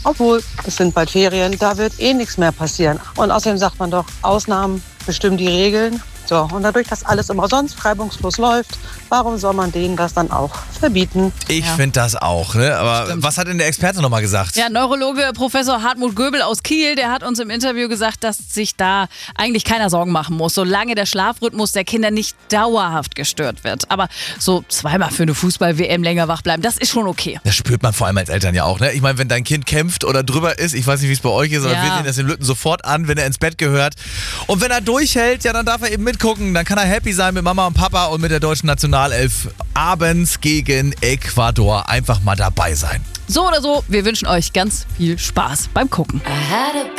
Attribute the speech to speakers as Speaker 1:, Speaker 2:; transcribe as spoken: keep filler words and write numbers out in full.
Speaker 1: Obwohl, es sind bald Ferien, da wird eh nichts mehr passieren. Und außerdem sagt man doch, Ausnahmen bestimmen die Regeln. So, und dadurch, dass alles immer sonst reibungslos läuft, warum soll man denen das dann auch verbieten?
Speaker 2: Ich
Speaker 3: Ja.
Speaker 2: finde das auch, ne? Aber
Speaker 3: Stimmt.
Speaker 2: was hat denn der Experte nochmal gesagt?
Speaker 3: Ja, Neurologe Professor Hartmut Göbel aus Kiel, der hat uns im Interview gesagt, dass sich da eigentlich keiner Sorgen machen muss, solange der Schlafrhythmus der Kinder nicht dauerhaft gestört wird. Aber so zweimal für eine Fußball-W M länger wach bleiben, das ist schon okay.
Speaker 2: Das spürt man vor allem als Eltern ja auch, ne? Ich meine, wenn dein Kind kämpft oder drüber ist, ich weiß nicht, wie es bei euch ist, aber
Speaker 3: Ja.
Speaker 2: wir sehen das den Lütten sofort an, wenn er ins Bett gehört. Und wenn er durchhält, ja, dann darf er eben mitgucken. Dann kann er happy sein mit Mama und Papa und mit der deutschen Nationalelf abends gegen Ecuador einfach mal dabei sein.
Speaker 3: So oder so, wir wünschen euch ganz viel Spaß beim Gucken.